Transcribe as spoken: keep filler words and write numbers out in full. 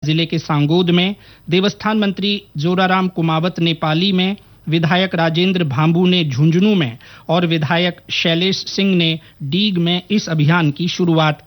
जिले के सांगोद में, देवस्थान मंत्री जोराराम कुमावत ने पाली में, विधायक राजेंद्र भांबू ने झुंझुनू में और विधायक शैलेश सिंह ने डीग में इस अभियान की शुरुआत